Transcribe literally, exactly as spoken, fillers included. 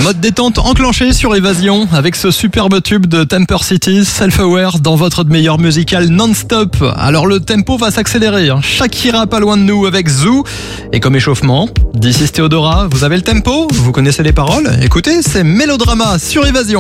Mode détente enclenché sur Évasion avec ce superbe tube de Temper City, Self-Aware dans votre meilleur musical non-stop. Alors le tempo va s'accélérer, hein. Shakira pas loin de nous avec Zoo. Et comme échauffement, This is Théodora, vous avez le tempo, vous connaissez les paroles. Écoutez, c'est Mélodrama sur Évasion.